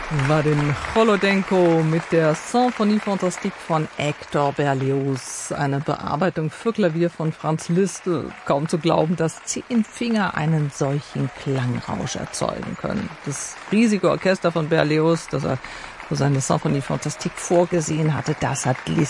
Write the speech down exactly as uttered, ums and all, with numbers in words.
Vadim Cholodenko mit der Symphonie Fantastique von Hector Berlioz. Eine Bearbeitung für Klavier von Franz Liszt. Kaum zu glauben, dass zehn Finger einen solchen Klangrausch erzeugen können. Das riesige Orchester von Berlioz, das er für seine Symphonie Fantastique vorgesehen hatte, das hat Liszt